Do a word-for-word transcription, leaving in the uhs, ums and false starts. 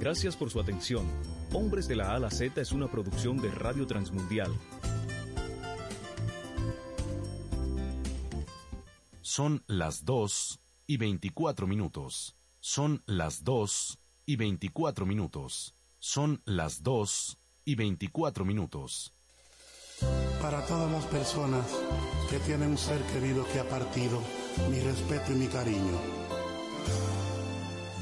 Gracias por su atención. Hombres de la A a la Z es una producción de Radio Transmundial. Son las dos y veinticuatro minutos. Son las dos y veinticuatro minutos. Son las dos y veinticuatro minutos. Para todas las personas que tienen un ser querido que ha partido, mi respeto y mi cariño.